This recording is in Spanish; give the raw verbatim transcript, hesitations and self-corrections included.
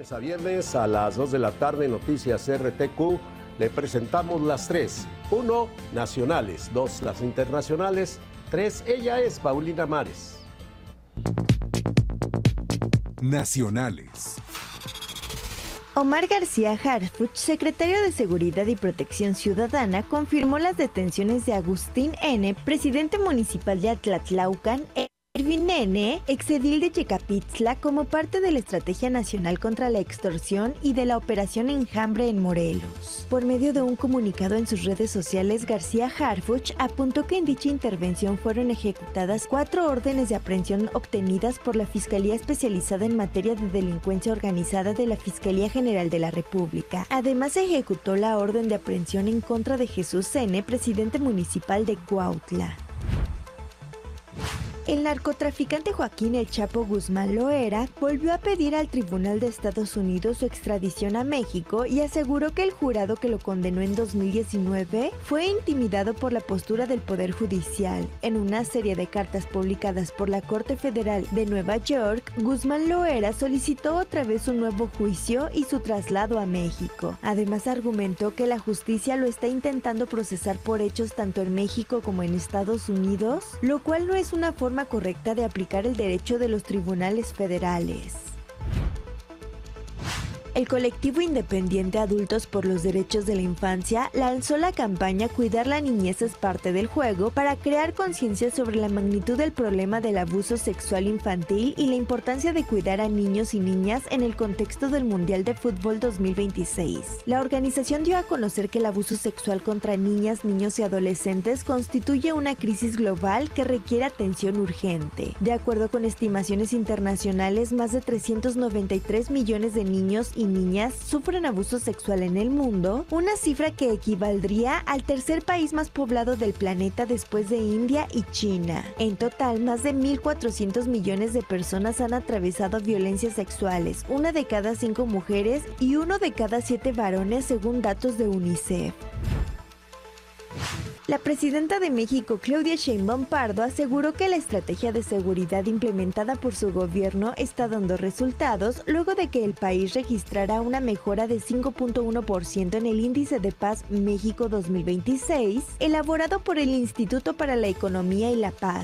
lunes a viernes a las dos de la tarde, Noticias R T Q. Le presentamos las tres. Uno, nacionales. Dos, las internacionales. Tres, ella es Paulina Mares. Nacionales. Omar García Harfuch, secretario de Seguridad y Protección Ciudadana, confirmó las detenciones de Agustín N., presidente municipal de Atlatlaucan, e Ervin N., exedil de Yecapitzla, como parte de la Estrategia Nacional contra la Extorsión y de la Operación Enjambre en Morelos. Por medio de un comunicado en sus redes sociales, García Harfuch apuntó que en dicha intervención fueron ejecutadas cuatro órdenes de aprehensión obtenidas por la Fiscalía Especializada en Materia de Delincuencia Organizada de la Fiscalía General de la República. Además, se ejecutó la orden de aprehensión en contra de Jesús N., presidente municipal de Cuautla. El narcotraficante Joaquín El Chapo Guzmán Loera volvió a pedir al Tribunal de Estados Unidos su extradición a México y aseguró que el jurado que lo condenó en dos mil diecinueve fue intimidado por la postura del Poder Judicial. En una serie de cartas publicadas por la Corte Federal de Nueva York, Guzmán Loera solicitó otra vez un nuevo juicio y su traslado a México. Además, argumentó que la justicia lo está intentando procesar por hechos tanto en México como en Estados Unidos, lo cual no es una forma correcta de aplicar el derecho de los tribunales federales. El colectivo independiente Adultos por los Derechos de la Infancia lanzó la campaña Cuidar la Niñez es parte del juego para crear conciencia sobre la magnitud del problema del abuso sexual infantil y la importancia de cuidar a niños y niñas en el contexto del Mundial de Fútbol dos mil veintiséis. La organización dio a conocer que el abuso sexual contra niñas, niños y adolescentes constituye una crisis global que requiere atención urgente. De acuerdo con estimaciones internacionales, más de trescientos noventa y tres millones de niños y niñas sufren abuso sexual en el mundo, una cifra que equivaldría al tercer país más poblado del planeta después de India y China. En total, más de mil cuatrocientos millones de personas han atravesado violencias sexuales, una de cada cinco mujeres y uno de cada siete varones, según datos de UNICEF. La presidenta de México, Claudia Sheinbaum Pardo, aseguró que la estrategia de seguridad implementada por su gobierno está dando resultados luego de que el país registrara una mejora de cinco punto uno por ciento en el Índice de Paz México dos mil veintiséis, elaborado por el Instituto para la Economía y la Paz.